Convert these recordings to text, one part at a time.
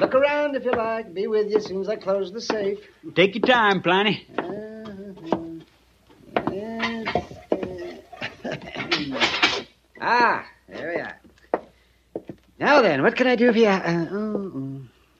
Look around if you like. Be with you as soon as I close the safe. Take your time, Pliny. There we are. Now then, what can I do for you?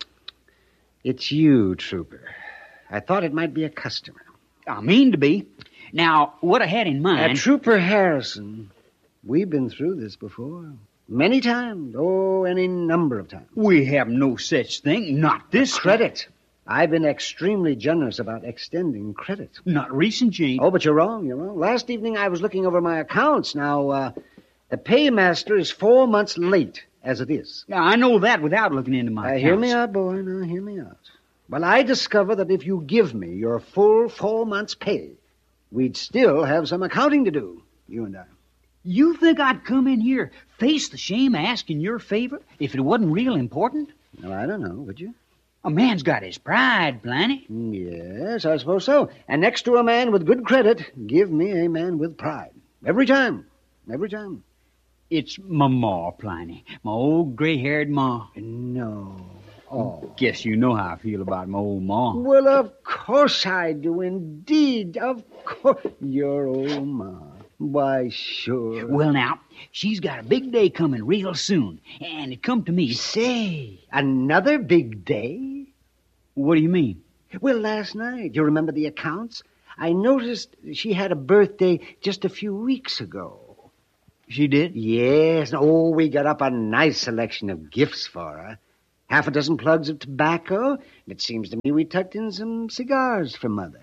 It's you, Trooper. I thought it might be a customer. I mean to be. Now, what I had in mind... Trooper Harrison, we've been through this before. Many times. Oh, any number of times. We have no such thing. Not this credit. I've been extremely generous about extending credit. Not recent, Gene. Oh, but you're wrong. Last evening I was looking over my accounts. Now, the paymaster is 4 months late, as it is. Now, I know that without looking into my accounts. Hear me out, boy. Now, hear me out. Well, I discover that if you give me your full 4 months' pay, we'd still have some accounting to do, you and I. You think I'd come in here, face the shame of asking your favor, if it wasn't real important? Well, I don't know, would you? A man's got his pride, Pliny. Yes, I suppose so. And next to a man with good credit, give me a man with pride. Every time. Every time. It's my ma, Pliny. My old gray-haired ma. No. Oh. Guess you know how I feel about my old ma. Well, of course I do, indeed. Of course. Your old ma. Why, sure. Well, now, she's got a big day coming real soon. And it come to me... Say, another big day? What do you mean? Well, last night, you remember the accounts? I noticed she had a birthday just a few weeks ago. She did? Yes. Oh, we got up a nice selection of gifts for her. 6 plugs of tobacco. And it seems to me we tucked in some cigars for Mother.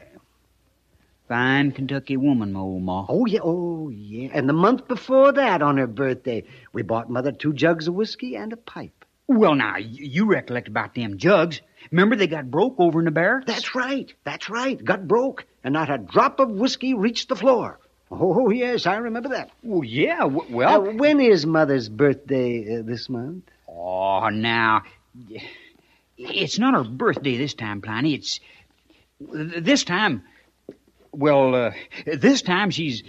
Fine Kentucky woman, my old ma. Oh, yeah. And the month before that, on her birthday, we bought Mother 2 jugs of whiskey and a pipe. Well, now, you recollect about them jugs. Remember they got broke over in the barracks? That's right. Got broke, and not a drop of whiskey reached the floor. Oh, yes, I remember that. Well, yeah, well... when is Mother's birthday this month? Oh, now... It's not her birthday this time, Pliny. It's... This time... Well, this time she's...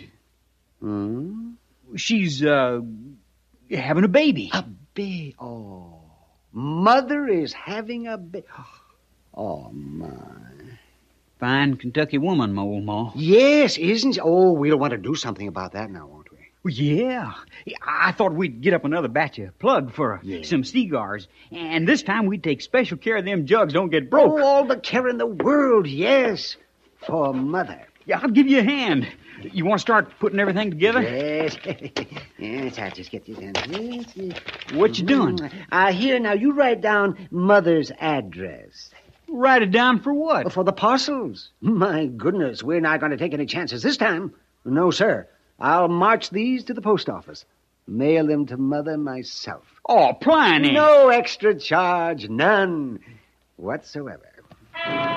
She's, having a baby. A baby? Oh. Mother is having a baby. Oh, my. Fine Kentucky woman, my old ma. Yes, isn't she? Oh, we'll want to do something about that now, won't we? Well, yeah. I thought we'd get up another batch of plug for some cigars. And this time we'd take special care of them jugs don't get broke. Oh, all the care in the world, yes. For Mother. Yeah, I'll give you a hand. You want to start putting everything together? Yes. Yes, I'll just get these hands. What you doing? Here, now, you write down Mother's address. Write it down for what? For the parcels. My goodness, we're not going to take any chances this time. No, sir. I'll march these to the post office. Mail them to Mother myself. Oh, Pliny. No extra charge, none whatsoever.